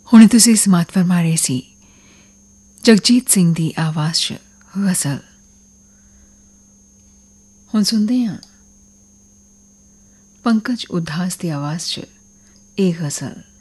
ਹੁਣੇ ਤੁਸੀਂ ਸਮਾਤ ਫਰਮਾ ਰਹੇ ਸੀ ਜਗਜੀਤ ਸਿੰਘ ਦੀ ਆਵਾਜ਼ 'ਚ ਗਜ਼ਲ। ਹੁਣ ਸੁਣਦੇ ਹਾਂ ਪੰਕਜ ਉਧਾਸ ਦੀ ਆਵਾਜ਼ 'ਚ ਇਹ ਗਜ਼ਲ।